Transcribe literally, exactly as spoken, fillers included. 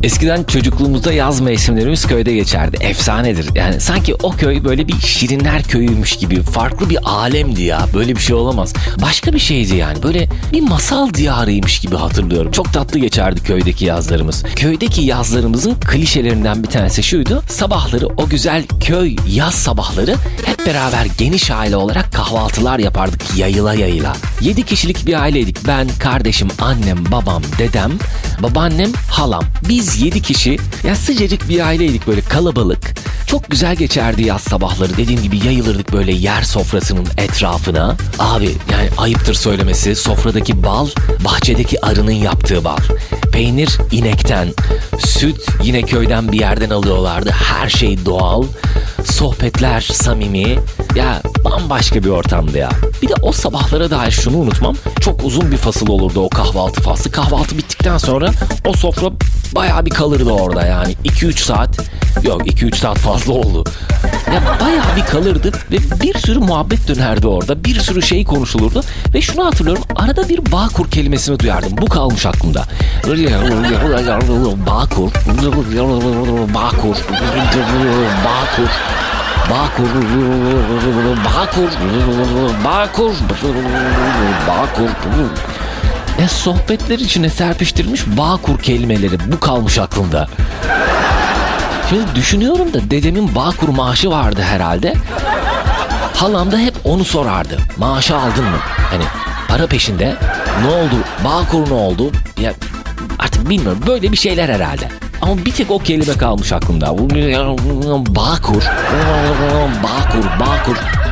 Eskiden çocukluğumuzda yaz mevsimlerimiz köyde geçerdi. Efsanedir. Yani sanki o köy böyle bir şirinler köyüymüş gibi. Farklı bir alemdi ya. Böyle bir şey olamaz. Başka bir şeydi yani. Böyle bir masal diyarıymış gibi hatırlıyorum. Çok tatlı geçerdi köydeki yazlarımız. Köydeki yazlarımızın klişelerinden bir tanesi şuydu. Sabahları, o güzel köy yaz sabahları hep beraber geniş aile olarak kahvaltılar yapardık yayıla yayıla. Yedi kişilik bir aileydik. Ben, kardeşim, annem, babam, dedem, babaannem, halam. Biz yedi kişi, ya sıcacık bir aileydik, böyle kalabalık. Çok güzel geçerdi yaz sabahları. Dediğim gibi yayılırdık böyle yer sofrasının etrafına. Abi yani ayıptır söylemesi, sofradaki bal bahçedeki arının yaptığı bal. Peynir inekten, süt yine köyden bir yerden alıyorlardı. Her şey doğal. Sohbetler samimi. Ya bambaşka bir ortamdı ya. Bir de o sabahlara dair şunu unutmam. Çok uzun bir fasıl olurdu o kahvaltı faslı. Kahvaltı bittikten sonra o sofra bayağı bir kalırdı orada yani. iki üç saat. Yok iki üç saat fazla oldu. Ya bayağı bir kalırdı ve bir sürü muhabbet dönerdi orada. Bir sürü şey konuşulurdu. Ve şunu hatırlıyorum. Arada bir Bağkur kelimesini duyardım. Bu kalmış aklımda. Bağkur. Bağkur. Bağkur. Bağkur, Bağkur, Bağkur, Bağkur. Ne sohbetler içine serpiştirilmiş Bağkur kelimeleri. Bu kalmış aklımda. Şimdi düşünüyorum da dedemin Bağkur maaşı vardı herhalde. Halam da hep onu sorardı. Maaşı aldın mı? Hani para peşinde. Ne oldu? Bağkur ne oldu? Ya artık bilmiyorum. Böyle bir şeyler herhalde. Ama bir tek o kelime kalmış aklımda. Bağkur. Bağkur, Bağkur.